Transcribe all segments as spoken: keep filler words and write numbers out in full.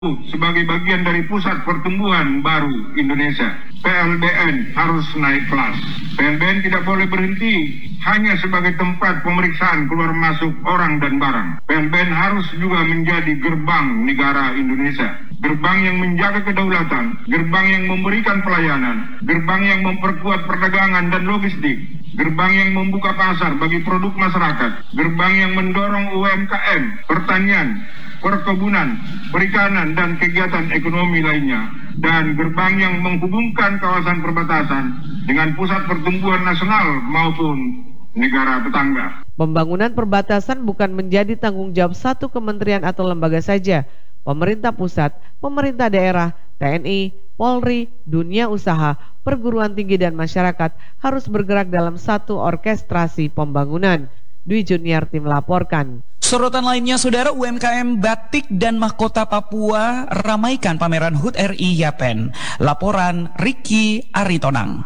sebagai bagian dari pusat pertumbuhan baru Indonesia. P L B N harus naik kelas. P L B N tidak boleh berhenti hanya sebagai tempat pemeriksaan keluar masuk orang dan barang. P L B N harus juga menjadi gerbang negara Indonesia. Gerbang yang menjaga kedaulatan, gerbang yang memberikan pelayanan, gerbang yang memperkuat perdagangan dan logistik, gerbang yang membuka pasar bagi produk masyarakat, gerbang yang mendorong U M K M, pertanian, perkebunan, perikanan, dan kegiatan ekonomi lainnya, dan gerbang yang menghubungkan kawasan perbatasan dengan pusat pertumbuhan nasional maupun negara tetangga. Pembangunan perbatasan bukan menjadi tanggung jawab satu kementerian atau lembaga saja. Pemerintah pusat, pemerintah daerah, T N I, Polri, dunia usaha, perguruan tinggi, dan masyarakat harus bergerak dalam satu orkestrasi pembangunan. Dwi Juniarti melaporkan. Sorotan lainnya, saudara, U M K M Batik dan Mahkota Papua ramaikan pameran H U T R I Yapen. Laporan Ricky Aritonang.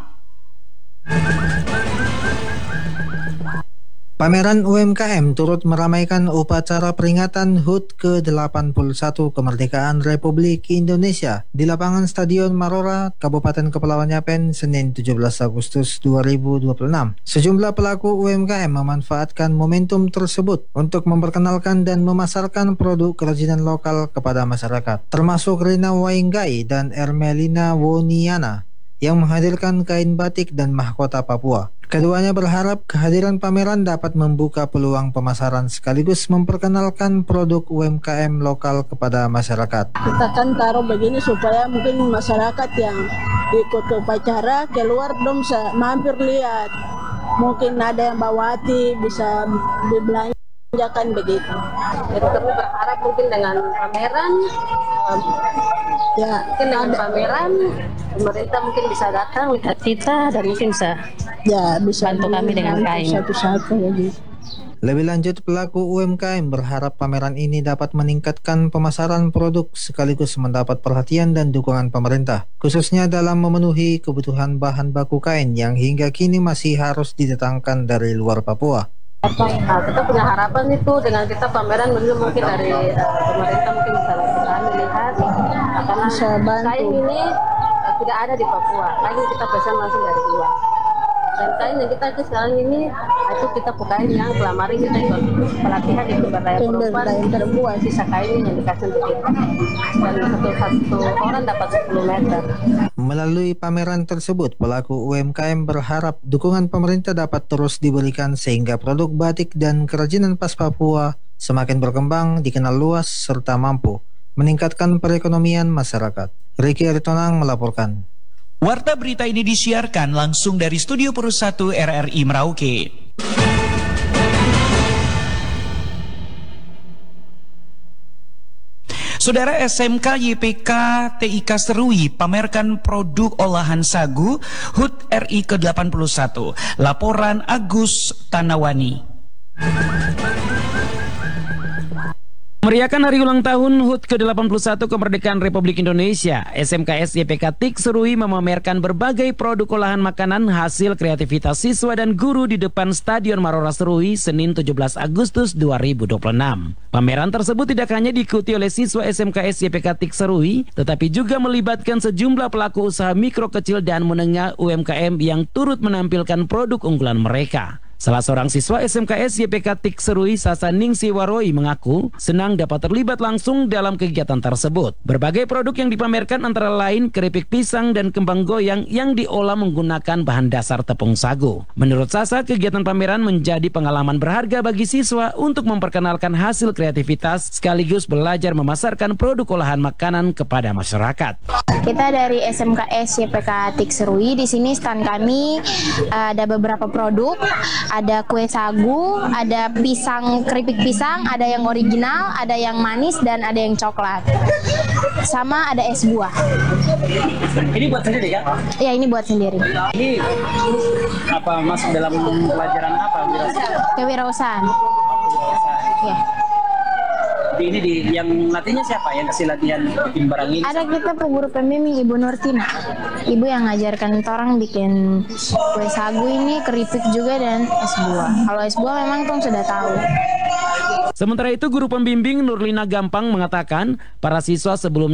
Pameran U M K M turut meramaikan upacara peringatan H U T ke delapan puluh satu Kemerdekaan Republik Indonesia di lapangan Stadion Marora, Kabupaten Kepulauan Yapen, Senin tujuh belas Agustus dua ribu dua puluh enam. Sejumlah pelaku U M K M memanfaatkan momentum tersebut untuk memperkenalkan dan memasarkan produk kerajinan lokal kepada masyarakat, termasuk Rina Wainggai dan Ermelina Woniana yang menghadirkan kain batik dan mahkota Papua. Keduanya berharap kehadiran pameran dapat membuka peluang pemasaran sekaligus memperkenalkan produk U M K M lokal kepada masyarakat. Kita kan taruh begini supaya mungkin masyarakat yang ikut upacara keluar dong bisa mampir lihat. Mungkin ada yang bawa hati bisa dibelanjakan begitu. Jadi kami berharap mungkin dengan pameran, um, ya mungkin dengan ada. pameran pemerintah mungkin bisa datang lihat kita dan mungkin bisa ya bisa bantu kami dengan kain satu-satu lagi. Lebih lanjut, pelaku U M K M berharap pameran ini dapat meningkatkan pemasaran produk sekaligus mendapat perhatian dan dukungan pemerintah, khususnya dalam memenuhi kebutuhan bahan baku kain yang hingga kini masih harus didatangkan dari luar Papua. Nah, kita punya harapan itu dengan kita pameran mungkin dari uh, pemerintah mungkin bisa lakukan melihat nah, karena kain ini uh, tidak ada di Papua, kain kita pesan langsung dari luar. Dan kain yang kita sekarang ini itu kita pakai yang kemarin kita ikut pelatihan di Pemberdayaan Perempuan perempuan sisa kain yang dikasih untuk kita dan satu satu orang dapat sepuluh meter. Melalui pameran tersebut, pelaku U M K M berharap dukungan pemerintah dapat terus diberikan sehingga produk batik dan kerajinan khas Papua semakin berkembang, dikenal luas serta mampu meningkatkan perekonomian masyarakat. Ricky Aritonang melaporkan. Warta berita ini disiarkan langsung dari Studio Purus satu R R I Merauke. Saudara, S M K Y P K T I K Serui pamerkan produk olahan sagu H U T R I ke delapan puluh satu. Laporan Agus Tanawani. Meriahkan hari ulang tahun H U T ke delapan puluh satu Kemerdekaan Republik Indonesia, S M K S Y P K T I K Serui memamerkan berbagai produk olahan makanan hasil kreativitas siswa dan guru di depan Stadion Marora Serui Senin tujuh belas Agustus dua ribu dua puluh enam. Pameran tersebut tidak hanya diikuti oleh siswa S M K S Y P K T I K Serui, tetapi juga melibatkan sejumlah pelaku usaha mikro kecil dan menengah U M K M yang turut menampilkan produk unggulan mereka. Salah seorang siswa S M K S Y P K T I K Serui, Sasa Ningsi Waroi, mengaku senang dapat terlibat langsung dalam kegiatan tersebut. Berbagai produk yang dipamerkan antara lain keripik pisang dan kembang goyang yang diolah menggunakan bahan dasar tepung sagu. Menurut Sasa, kegiatan pameran menjadi pengalaman berharga bagi siswa untuk memperkenalkan hasil kreativitas sekaligus belajar memasarkan produk olahan makanan kepada masyarakat. Kita dari S M K S Y P K T I K Serui, di sini stand kami ada beberapa produk. Ada kue sagu, ada pisang, keripik pisang, ada yang original, ada yang manis, dan ada yang coklat. Sama ada es buah. Ini buat sendiri ya? Ya, ini buat sendiri. Ini apa masuk dalam pelajaran apa? Kewirausahaan. Ya. di ini di yang latihnya siapa yang kasih latihan bikin barang ini? Ada kita pe guru pembimbing Ibu Nurtina. Ibu yang ngajarkan orang bikin kue sagu ini, keripik juga dan es buah. Kalau es buah memang tong sudah tahu. Sementara itu, guru pembimbing Nurlina Gampang mengatakan para siswa sebelum